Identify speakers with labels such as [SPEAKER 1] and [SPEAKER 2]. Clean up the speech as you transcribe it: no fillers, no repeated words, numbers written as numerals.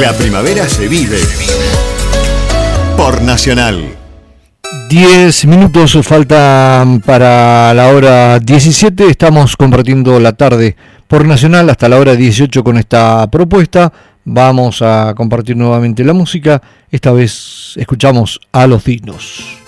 [SPEAKER 1] La primavera se vive por Nacional.
[SPEAKER 2] 10 minutos faltan para la hora 17. Estamos compartiendo la tarde por Nacional hasta la hora 18 con esta propuesta. Vamos a compartir nuevamente la música. Esta vez escuchamos a Los Dinos.